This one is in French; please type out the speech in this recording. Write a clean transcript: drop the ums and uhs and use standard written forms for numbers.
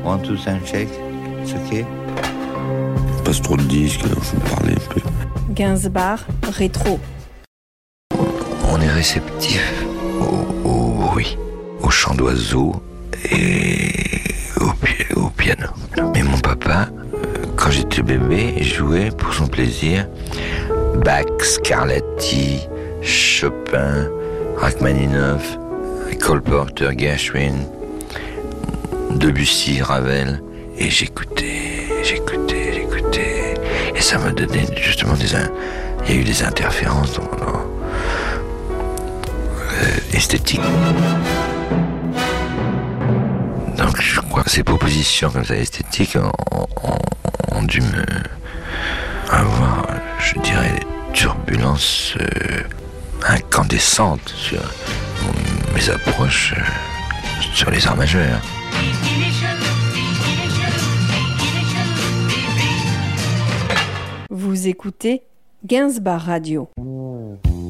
1, 2, 5, check. C'est ok. Passe trop de disques, faut me parler un peu. Gainsbar rétro. On est réceptif au bruit, au chant d'oiseaux et au piano. Mais mon papa, quand j'étais bébé, jouait pour son plaisir Bach, Scarlatti, Chopin, Rachmaninoff, Cole Porter, Gershwin, Debussy, Ravel. Et j'écoutais. Et ça me donnait justement il y a eu des interférences esthétiques. Donc je crois que ces propositions comme ça esthétiques ont dû me avoir, je dirais, des turbulences incandescentes sur mes approches sur les arts majeurs. Vous écoutez Gainsbar Radio.